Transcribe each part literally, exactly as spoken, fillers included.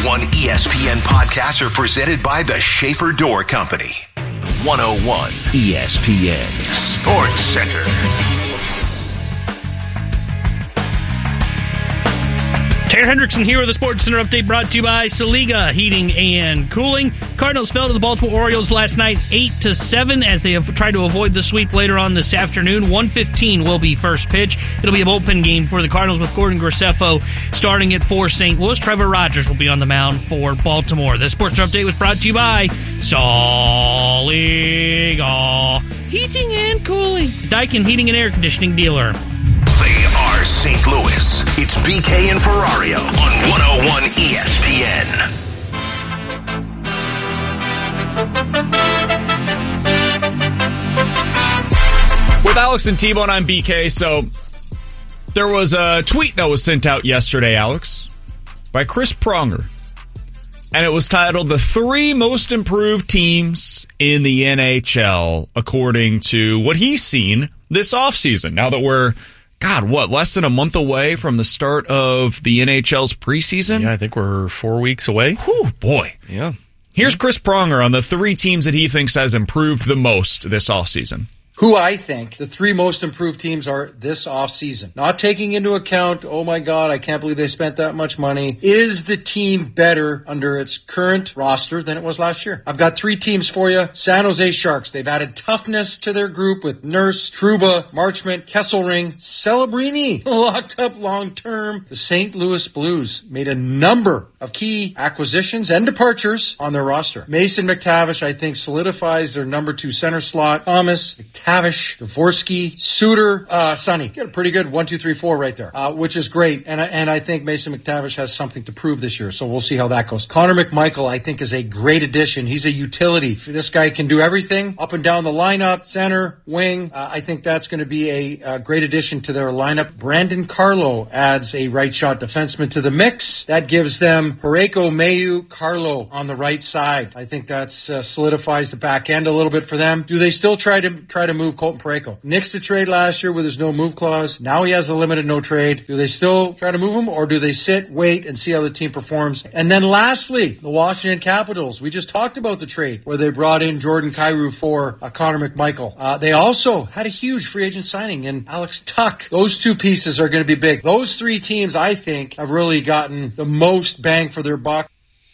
one E S P N podcasts are presented by the Schaefer Door Company. one oh one E S P N Sports Center. Taylor Hendrickson here with a Sports Center update brought to you by Saliga Heating and Cooling. Cardinals fell to the Baltimore Orioles last night eight to seven as they have tried to avoid the sweep later on this afternoon. one fifteen will be first pitch. It'll be a bullpen game for the Cardinals with Gordon Graceffo starting it for Saint Louis. Trevor Rogers will be on the mound for Baltimore. The Sports Center update was brought to you by Saliga Heating and Cooling, Daikin Heating and Air Conditioning dealer. They are Saint Louis. It's B K and Ferrario on one oh one E S P N. With Alex and T-Bone, I'm B K. So there was a tweet that was sent out yesterday, Alex, by Chris Pronger. And it was titled, The Three Most Improved Teams in the N H L, according to what he's seen this offseason. Now that we're God, what, less than a month away from the start of the N H L's preseason? Yeah, I think we're four weeks away. Whew, boy. Yeah. Here's Chris Pronger on the three teams that he thinks has improved the most this offseason. Who I think the three most improved teams are this offseason. Not taking into account, oh my God, I can't believe they spent that much money. Is the team better under its current roster than it was last year? I've got three teams for you. San Jose Sharks. They've added toughness to their group with Nurse, Trouba, Marchment, Kesselring, Celebrini locked up long term. The Saint Louis Blues made a number of key acquisitions and departures on their roster. Mason McTavish, I think, solidifies their number two center slot. Thomas, McTavish, Dvorsky, Suter, uh, Sonny. Got a pretty good one, two, three, four right there, uh, which is great. And I, and I think Mason McTavish has something to prove this year, so we'll see how that goes. Connor McMichael, I think, is a great addition. He's a utility. This guy can do everything up and down the lineup, center, wing. Uh, I think that's going to be a, a great addition to their lineup. Brandon Carlo adds a right shot defenseman to the mix. That gives them Parayko, Mayu, Carlo on the right side. I think that uh, solidifies the back end a little bit for them. Do they still try to try to move Colton Parayko? Nixed the trade last year with his no move clause. Now he has a limited no trade. Do they still try to move him, or do they sit, wait, and see how the team performs? And then lastly, the Washington Capitals. We just talked about the trade where they brought in Jordan Kyrou for uh, Connor McMichael. Uh, they also had a huge free agent signing in Alex Tuch. Those two pieces are going to be big. Those three teams, I think, have really gotten the most bang for their buck.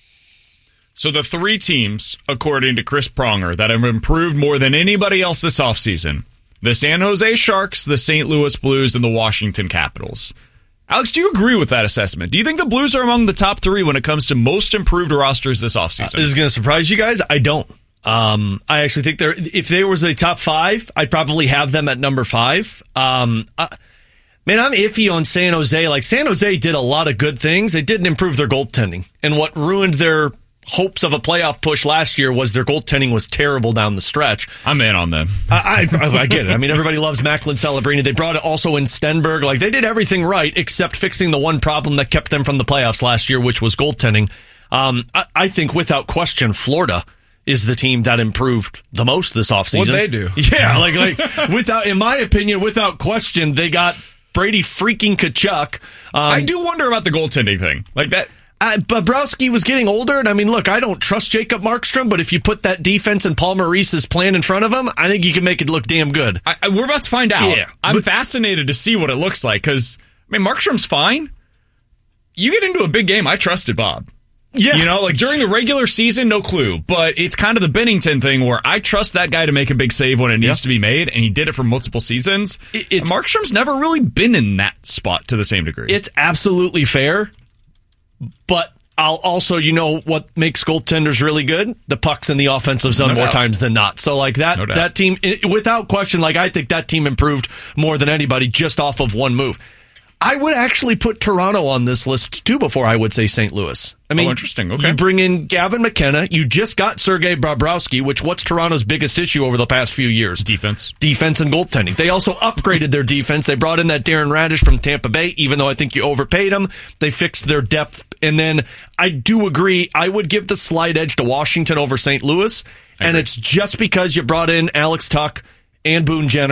So the three teams, according to Chris Pronger, that have improved more than anybody else this offseason, the San Jose Sharks, the Saint Louis Blues, and the Washington Capitals. Alex, do you agree with that assessment? Do you think the Blues are among the top three when it comes to most improved rosters this offseason? Uh, this is going to surprise you guys. I don't. Um, I actually think they're, if they was a top five, I'd probably have them at number five. Um, uh, Man, I'm iffy on San Jose. Like, San Jose did a lot of good things. They didn't improve their goaltending. And what ruined their hopes of a playoff push last year was their goaltending was terrible down the stretch. I'm in on them. I, I, I get it. I mean, everybody loves Macklin Celebrini. They brought it also in Stenberg. Like, they did everything right except fixing the one problem that kept them from the playoffs last year, which was goaltending. Um, I, I think without question, Florida is the team that improved the most this offseason. What'd they do? Yeah, like, like without, in my opinion, without question, they got Brady freaking Tkachuk. Um, I do wonder about the goaltending thing. Like that. Uh, Bobrovsky was getting older, and I mean, look, I don't trust Jacob Markstrom, but if you put that defense and Paul Maurice's plan in front of him, I think you can make it look damn good. I, I, we're about to find out. Yeah, I'm but, fascinated to see what it looks like, because, I mean, Markstrom's fine. You get into a big game, I trusted Bob. Yeah. You know, like during the regular season, no clue. But it's kind of the Binnington thing where I trust that guy to make a big save when it needs yeah. to be made, and he did it for multiple seasons. It, it's, Markstrom's never really been in that spot to the same degree. It's absolutely fair, but I'll also, you know what makes goaltenders really good? The puck's in the offensive zone no more doubt. times than not. So, like, that, no that team, without question, like, I think that team improved more than anybody just off of one move. I would actually put Toronto on this list, too, before I would say Saint Louis. I mean, oh, interesting. Okay. You bring in Gavin McKenna. You just got Sergei Bobrovsky, which what's Toronto's biggest issue over the past few years? Defense. Defense and goaltending. They also upgraded their defense. They brought in that Darren Radish from Tampa Bay, even though I think you overpaid him. They fixed their depth. And then I do agree, I would give the slight edge to Washington over Saint Louis. And it's just because you brought in Alex Tuch and Boone Jenner.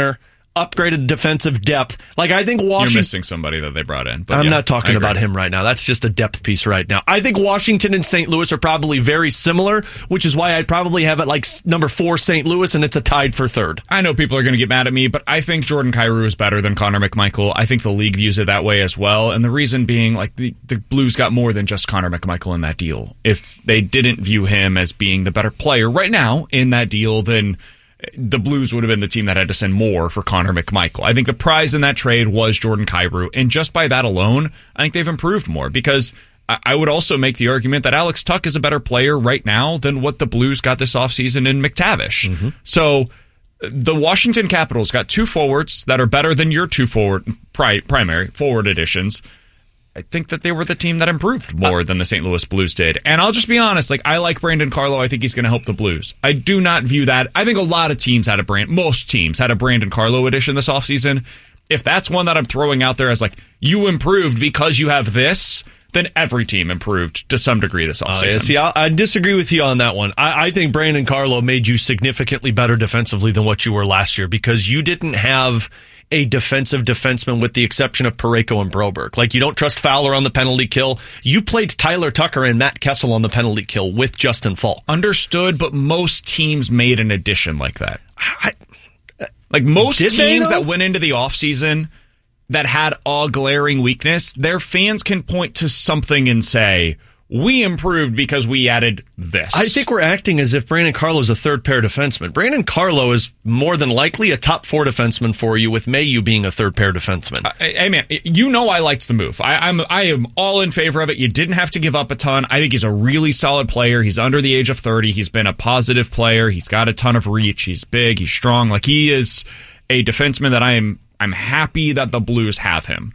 upgraded defensive depth. Like, I think Washington... You're missing somebody that they brought in. But I'm yeah, not talking about him right now. That's just a depth piece right now. I think Washington and Saint Louis are probably very similar, which is why I'd probably have it like number four Saint Louis, and it's a tied for third. I know people are going to get mad at me, but I think Jordan Kyrou is better than Connor McMichael. I think the league views it that way as well, and the reason being, like, the, the Blues got more than just Connor McMichael in that deal. If they didn't view him as being the better player right now in that deal, then the Blues would have been the team that had to send more for Connor McMichael. I think the prize in that trade was Jordan Kyrou, and just by that alone, I think they've improved more, because I would also make the argument that Alex Tuch is a better player right now than what the Blues got this offseason in McTavish. Mm-hmm. So the Washington Capitals got two forwards that are better than your two forward pri- primary forward additions. I think that they were the team that improved more than the Saint Louis Blues did. And I'll just be honest, like, I like Brandon Carlo. I think he's going to help the Blues. I do not view that. I think a lot of teams had a brand, most teams had a Brandon Carlo addition this offseason. If that's one that I'm throwing out there as like, you improved because you have this, then every team improved to some degree this offseason. Uh, yeah, see, I, I disagree with you on that one. I, I think Brandon Carlo made you significantly better defensively than what you were last year, because you didn't have a defensive defenseman with the exception of Parayko and Broberg. Like, you don't trust Fowler on the penalty kill. You played Tyler Tucker and Matt Kessel on the penalty kill with Justin Falk. Understood, but most teams made an addition like that. I, like, most Did teams they, that went into the offseason that had a glaring weakness, their fans can point to something and say, we improved because we added this. I think we're acting as if Brandon Carlo is a third pair defenseman. Brandon Carlo is more than likely a top four defenseman for you, with Mayu being a third pair defenseman. Uh, hey, man, you know I liked the move. I, I'm I am all in favor of it. You didn't have to give up a ton. I think he's a really solid player. He's under the age of thirty. He's been a positive player. He's got a ton of reach. He's big. He's strong. Like, he is a defenseman that I am I'm happy that the Blues have him.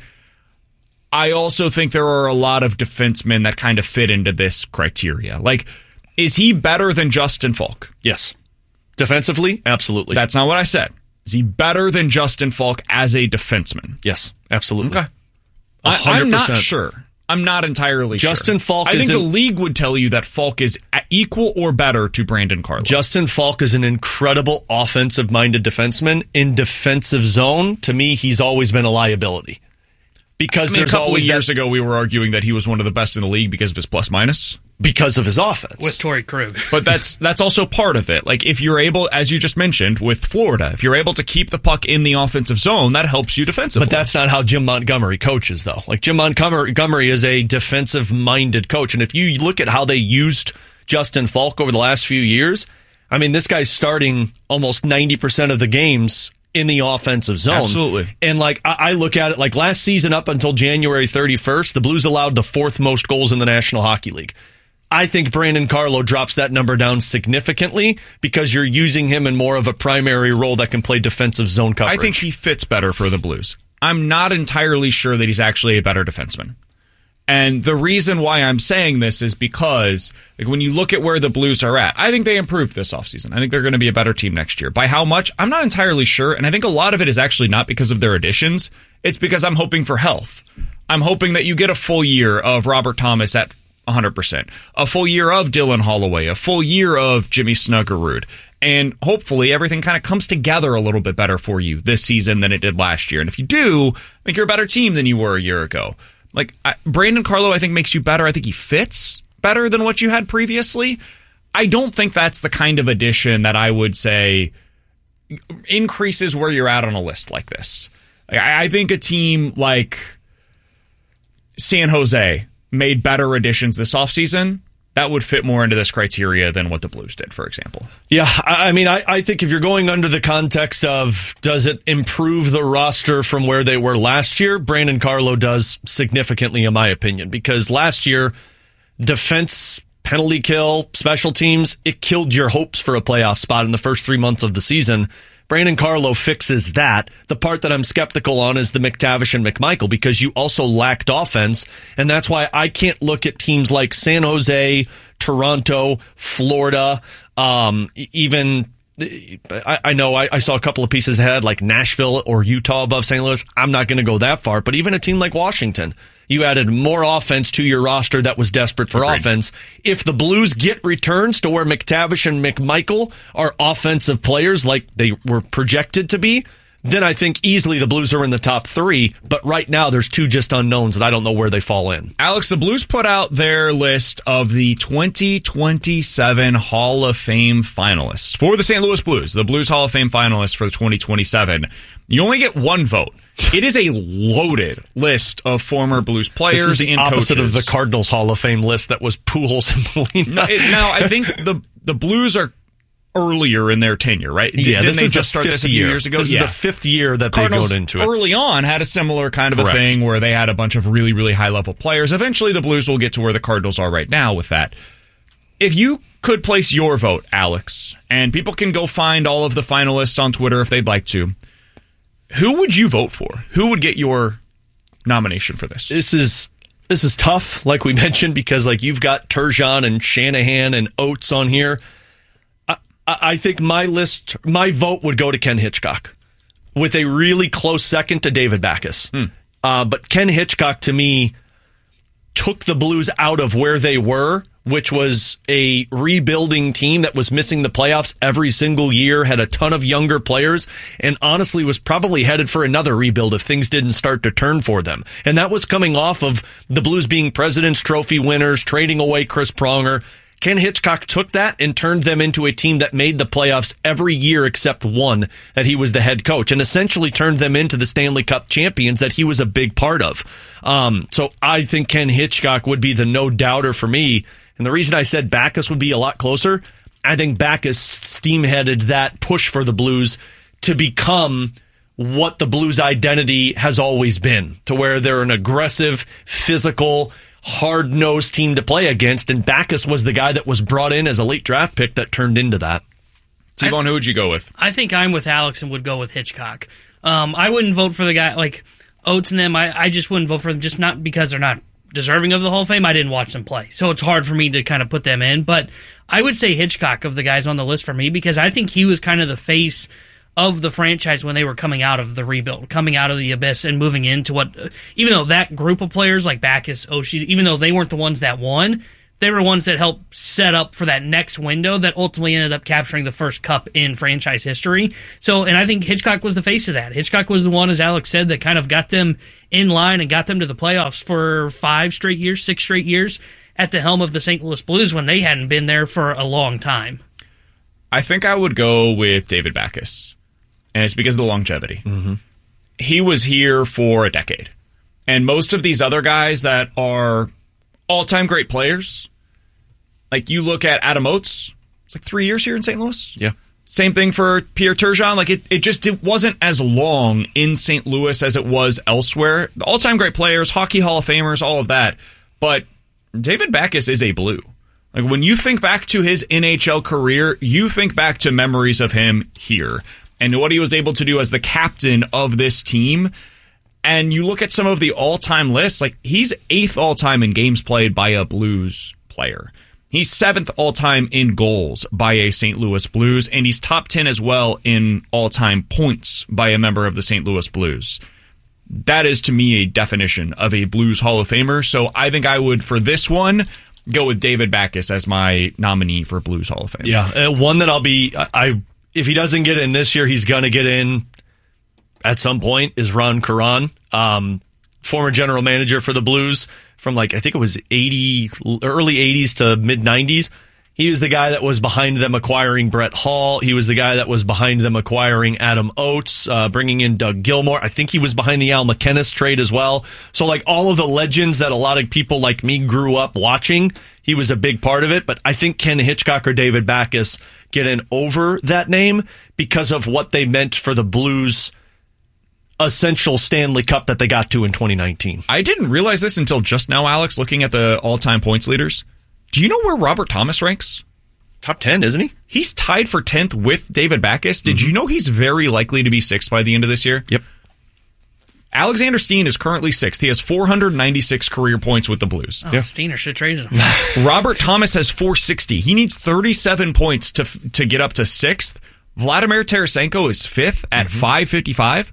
I also think there are a lot of defensemen that kind of fit into this criteria. Like, is he better than Justin Falk? Yes. Defensively? Absolutely. That's not what I said. Is he better than Justin Falk as a defenseman? Yes, absolutely. Okay. I, I'm not sure. I'm not entirely Justin sure. Justin Falk I is think the an, league would tell you that Falk is equal or better to Brandon Carlo. Justin Falk is an incredible offensive-minded defenseman. In defensive zone, to me, he's always been a liability. Because I mean, there's a couple always of years that, ago, we were arguing that he was one of the best in the league because of his plus minus. Because of his offense. With Torrey Krug. But that's that's also part of it. Like, if you're able, as you just mentioned, with Florida, if you're able to keep the puck in the offensive zone, that helps you defensively. But that's not how Jim Montgomery coaches, though. Like, Jim Montgomery is a defensive-minded coach. And if you look at how they used Justin Falk over the last few years, I mean, this guy's starting almost ninety percent of the games in the offensive zone. Absolutely. And like, I, I look at it like last season up until January thirty-first, the Blues allowed the fourth most goals in the National Hockey League. I think Brandon Carlo drops that number down significantly because you're using him in more of a primary role that can play defensive zone coverage. I think he fits better for the Blues. I'm not entirely sure that he's actually a better defenseman. And the reason why I'm saying this is because, like, when you look at where the Blues are at, I think they improved this offseason. I think they're going to be a better team next year. By how much? I'm not entirely sure, and I think a lot of it is actually not because of their additions. It's because I'm hoping for health. I'm hoping that you get a full year of Robert Thomas at one hundred percent, a full year of Dylan Holloway, a full year of Jimmy Snuggerud, and hopefully everything kind of comes together a little bit better for you this season than it did last year. And if you do, I think you're a better team than you were a year ago. Like, I, Brandon Carlo, I think, makes you better. I think he fits better than what you had previously. I don't think that's the kind of addition that I would say increases where you're at on a list like this. Like, I, I think a team like San Jose made better additions this offseason that would fit more into this criteria than what the Blues did, for example. Yeah, I mean, I, I think if you're going under the context of does it improve the roster from where they were last year, Brandon Carlo does significantly, in my opinion, because last year, defense, penalty kill, special teams, it killed your hopes for a playoff spot in the first three months of the season. Brandon Carlo fixes that. The part that I'm skeptical on is the McTavish and McMichael, because you also lacked offense, and that's why I can't look at teams like San Jose, Toronto, Florida, um, even I, I know I, I saw a couple of pieces ahead like Nashville or Utah above Saint Louis. I'm not going to go that far, but even a team like Washington, you added more offense to your roster that was desperate for Agreed. offense. If the Blues get returns to where McTavish and McMichael are offensive players like they were projected to be, then I think easily the Blues are in the top three. But right now, there's two just unknowns that I don't know where they fall in. Alex, the Blues put out their list of the twenty twenty-seven Hall of Fame finalists for the Saint Louis Blues. The Blues Hall of Fame finalists for the twenty twenty-seven. You only get one vote. It is a loaded list of former Blues players this is the and opposite coaches. of the Cardinals Hall of Fame list that was Pujols and Molina. No, it, now, I think the the Blues are earlier in their tenure, right? Yeah, Didn't this they is just the start this a few year. years ago? This yeah. is the fifth year that Cardinals they got into it. Early on had a similar kind of a Correct. thing where they had a bunch of really, really high-level players. Eventually, the Blues will get to where the Cardinals are right now with that. If you could place your vote, Alex, and people can go find all of the finalists on Twitter if they'd like to, who would you vote for? Who would get your nomination for this? This is this is tough, like we mentioned, because like you've got Turgeon and Shanahan and Oates on here. I, I think my list, my vote would go to Ken Hitchcock, with a really close second to David Backes. Hmm. Uh, but Ken Hitchcock, to me, took the Blues out of where they were, which was a rebuilding team that was missing the playoffs every single year, had a ton of younger players, and honestly was probably headed for another rebuild if things didn't start to turn for them. And that was coming off of the Blues being President's Trophy winners, trading away Chris Pronger. Ken Hitchcock took that and turned them into a team that made the playoffs every year except one that he was the head coach, and essentially turned them into the Stanley Cup champions that he was a big part of. Um, so I think Ken Hitchcock would be the no-doubter for me. And the reason I said Backes would be a lot closer, I think Backes steamheaded that push for the Blues to become what the Blues identity has always been, to where they're an aggressive, physical, hard-nosed team to play against, and Backes was the guy that was brought in as a late draft pick that turned into that. T-Bone, th- who would you go with? I think I'm with Alex and would go with Hitchcock. Um, I wouldn't vote for the guy, like Oates and them, I, I just wouldn't vote for them, just not because they're not deserving of the Hall of Fame. I didn't watch them play, so it's hard for me to kind of put them in, but I would say Hitchcock of the guys on the list for me, because I think he was kind of the face of the franchise when they were coming out of the rebuild, coming out of the abyss and moving into what, even though that group of players like Backes, Oshie, even though they weren't the ones that won, they were ones that helped set up for that next window that ultimately ended up capturing the first cup in franchise history. So, and I think Hitchcock was the face of that. Hitchcock was the one, as Alex said, that kind of got them in line and got them to the playoffs for five straight years, six straight years at the helm of the Saint Louis Blues when they hadn't been there for a long time. I think I would go with David Backes. And it's because of the longevity. Mm-hmm. He was here for a decade. And most of these other guys that are all-time great players, like you look at Adam Oates, it's like three years here in Saint Louis. Yeah. Same thing for Pierre Turgeon. Like it, it just it wasn't as long in Saint Louis as it was elsewhere. All-time great players, Hockey Hall of Famers, all of that. But David Backes is a Blue. Like when you think back to his N H L career, you think back to memories of him here and what he was able to do as the captain of this team. And you look at some of the all-time lists, like he's eighth all-time in games played by a Blues player. He's seventh all-time in goals by a Saint Louis Blues, and he's top ten as well in all-time points by a member of the Saint Louis Blues. That is, to me, a definition of a Blues Hall of Famer. So I think I would, for this one, go with David Backes as my nominee for Blues Hall of Fame. Yeah, uh, one that I'll be... I, I if he doesn't get in this year, he's going to get in at some point, is Ron Caron, um, former general manager for the Blues from like, I think it was eighty, early eighties to mid nineties. He was the guy that was behind them acquiring Brett Hall. He was the guy that was behind them acquiring Adam Oates, uh, bringing in Doug Gilmour. I think he was behind the Al McInnes trade as well. So like all of the legends that a lot of people like me grew up watching, he was a big part of it. But I think Ken Hitchcock or David Backes get in over that name because of what they meant for the Blues' essential Stanley Cup that they got to in twenty nineteen. I didn't realize this until just now, Alex, looking at the all-time points leaders. Do you know where Robert Thomas ranks? Top ten, isn't he? He's tied for tenth with David Backes. Did mm-hmm. you know he's very likely to be sixth by the end of this year? Yep. Alexander Steen is currently sixth. He has four hundred ninety-six career points with the Blues. Oh, yeah. Steiner should have traded him. Robert Thomas has four sixty. He needs thirty-seven points to to get up to sixth. Vladimir Tarasenko is fifth at mm-hmm. five fifty-five.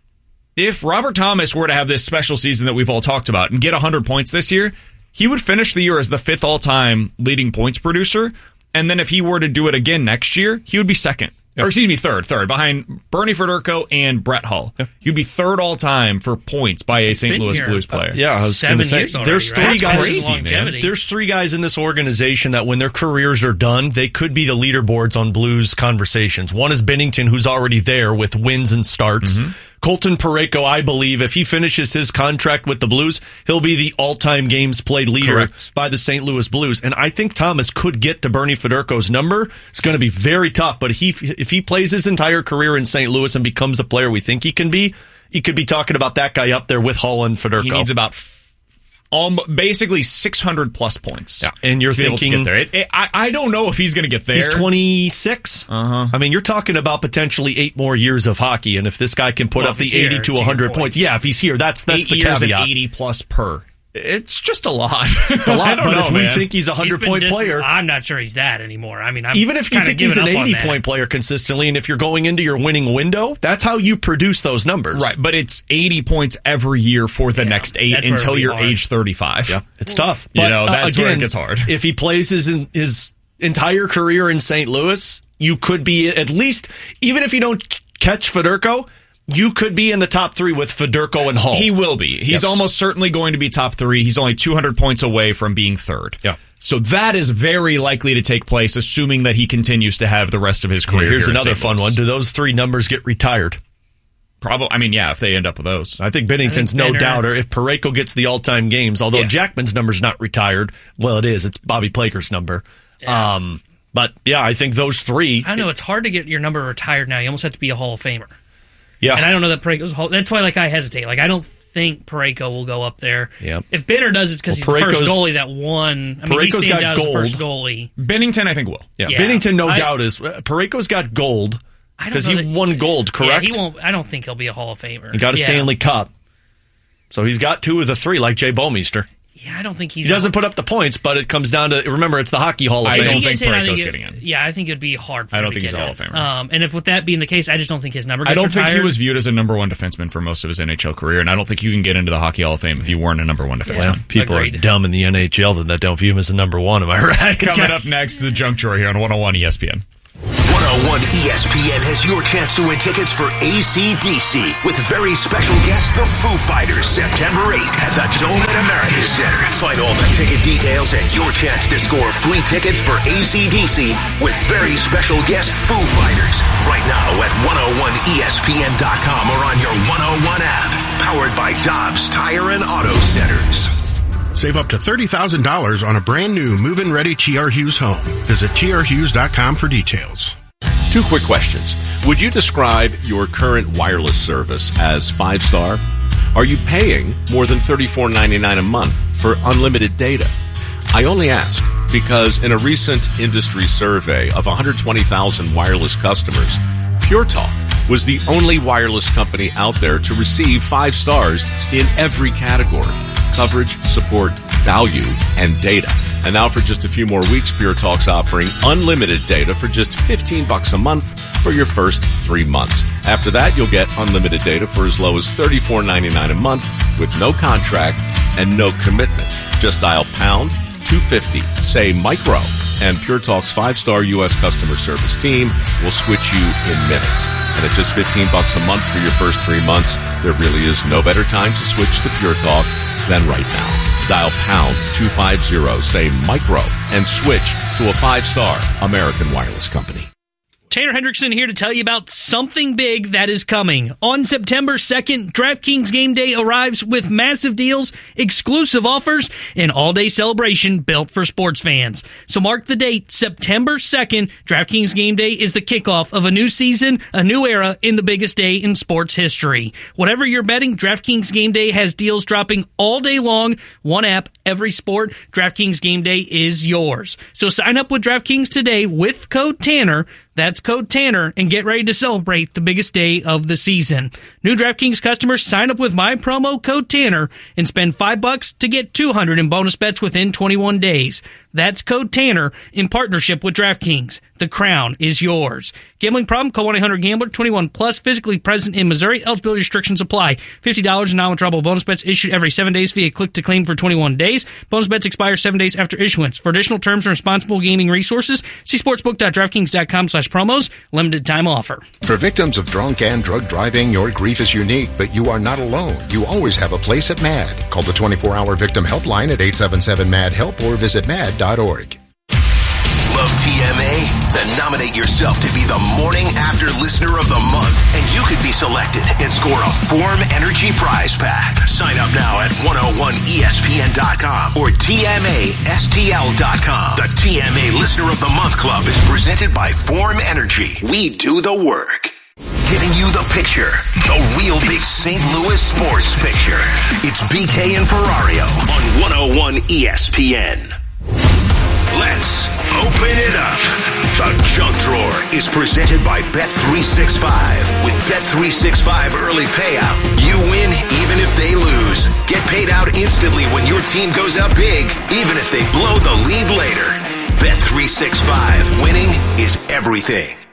If Robert Thomas were to have this special season that we've all talked about and get one hundred points this year, he would finish the year as the fifth all-time leading points producer. And then if he were to do it again next year, he would be second Yep. Or excuse me, third, third, behind Bernie Federko and Brett Hull. Yep. You'd be third all time for points by a Saint Louis Blues player. Uh, yeah, I was seven say, years already, there's three right? guys. Crazy, man. There's three guys in this organization that when their careers are done, they could be the leaderboards on Blues conversations. One is Bennington, who's already there with wins and starts. Mm-hmm. Colton Parayko, I believe, if he finishes his contract with the Blues, he'll be the all-time games played leader Correct. by the Saint Louis Blues. And I think Thomas could get to Bernie Federko's number. It's going to be very tough, but he, if he plays his entire career in Saint Louis and becomes a player we think he can be, he could be talking about that guy up there with Hull and Federko. He needs about Um, basically six hundred plus points. Yeah. And you're thinking, there. It, it, I, I don't know if he's going to get there. He's twenty-six. Uh-huh. I mean, you're talking about potentially eight more years of hockey, and if this guy can put well, up the eighty here, to one hundred points, points, yeah, if he's here, that's that's eight the years caveat. And eighty plus per. It's just a lot. It's a lot, but know, if man. we think he's a hundred point dis- player, I'm not sure he's that anymore. I mean, I'm even if you think he's an eighty point player consistently, and if you're going into your winning window, that's how you produce those numbers, right? But it's eighty points every year for the yeah, next eight until you're hard. age thirty-five. Yeah, it's tough. But, you know, that's uh, again, where it gets hard. If he plays his his entire career in Saint Louis, you could be at least, even if you don't catch Federko, you could be in the top three with Federko and Hull. He will be. He's yes. almost certainly going to be top three. He's only two hundred points away from being third. Yeah. So that is very likely to take place, assuming that he continues to have the rest of his career. Yeah, here's here another fun one. Do those three numbers get retired? Probably. I mean, yeah, if they end up with those. I think Bennington's I think no doubter. If Parayko gets the all-time games, although yeah. Jackman's number's not retired, well, it is. It's Bobby Plaker's number. Yeah. Um, but, yeah, I think those three. I know. It's hard to get your number retired now. You almost have to be a Hall of Famer. Yeah. And I don't know that Parayko's Hall. That's why, like, I hesitate. Like, I don't think Parayko will go up there. Yep. If Benner does, it's because well, he's the first goalie that won. I mean, Parayko's he stands out gold. as the first goalie. Bennington, I think, will. Yeah. yeah. Bennington, no I, doubt, is. Uh, Parayko's got gold because he that, won gold, correct? Yeah, he won't. I don't think he'll be a Hall of Famer. He got a yeah. Stanley Cup. So he's got two of the three, like Jay Bouwmeester. Yeah, I don't think he's... He doesn't put up the points, but it comes down to... Remember, it's the Hockey Hall of I Fame. don't think Parayko's getting in. Yeah, I think it would be hard for I him don't to think get he's a Hall of Famer. Um, and if with that being the case, I just don't think his number gets I don't retired. think he was viewed as a number one defenseman for most of his N H L career, and I don't think you can get into the Hockey Hall of Fame if you weren't a number one defenseman. Yeah, people Agreed. are dumb in the N H L that don't view him as a number one, am I right? Coming up next, the junk drawer here on one oh one E S P N. one oh one E S P N has your chance to win tickets for A C D C with very special guest, the Foo Fighters, September eighth at the Dome at America Center. Find all the ticket details and your chance to score free tickets for A C D C with very special guest, Foo Fighters. Right now at one oh one E S P N dot com or on your one oh one app. Powered by Dobbs Tire and Auto Centers. Save up to thirty thousand dollars on a brand new move-in ready T R Hughes home. Visit T R Hughes dot com for details. Two quick questions. Would you describe your current wireless service as five-star? Are you paying more than thirty-four ninety-nine a month for unlimited data? I only ask because in a recent industry survey of one hundred twenty thousand wireless customers, Pure Talk was the only wireless company out there to receive five stars in every category: coverage, support, value, and data. And now for just a few more weeks, Pure Talk's offering unlimited data for just fifteen bucks a month for your first three months. After that, you'll get unlimited data for as low as thirty-four ninety-nine a month with no contract and no commitment. Just dial pound two fifty, say micro, and Pure Talk's five-star U S customer service team will switch you in minutes. And at just fifteen bucks a month for your first three months, there really is no better time to switch to Pure Talk than right now. Dial pound two fifty, say micro, and switch to a five-star American wireless company. Tanner Hendrickson here to tell you about something big that is coming. On September second, DraftKings Game Day arrives with massive deals, exclusive offers, and all-day celebration built for sports fans. So mark the date, September second. DraftKings Game Day is the kickoff of a new season, a new era in the biggest day in sports history. Whatever you're betting, DraftKings Game Day has deals dropping all day long. One app, every sport. DraftKings Game Day is yours. So sign up with DraftKings today with code Tanner. That's code Tanner, and get ready to celebrate the biggest day of the season. New DraftKings customers sign up with my promo code Tanner and spend five bucks to get two hundred in bonus bets within twenty-one days. That's code Tanner in partnership with DraftKings. The crown is yours. Gambling problem? Call one eight hundred gambler. twenty-one plus. Physically present in Missouri. Eligibility restrictions apply. fifty dollars in non-withdrawable bonus bets issued every seven days via click to claim for twenty-one days. Bonus bets expire seven days after issuance. For additional terms and responsible gaming resources, see sportsbook dot draftkings dot com slash promos. Limited time offer. For victims of drunk and drug driving, your grief is unique, but you are not alone. You always have a place at MAD. Call the twenty-four hour victim helpline at eight seven seven MAD HELP or visit mad dot org. Love T M A? Then nominate yourself to be the Morning After Listener of the Month, and you could be selected and score a Form Energy prize pack. Sign up now at one oh one E S P N dot com or T M A S T L dot com. The T M A Listener of the Month Club is presented by Form Energy. We do the work. Giving you the picture, the real big Saint Louis sports picture. It's B K and Ferrario on one oh one E S P N. Let's open it up. The Junk Drawer is presented by Bet three sixty-five. With Bet three sixty-five early payout, you win even if they lose. Get paid out instantly when your team goes up big, even if they blow the lead later. Bet three sixty-five. Winning is everything.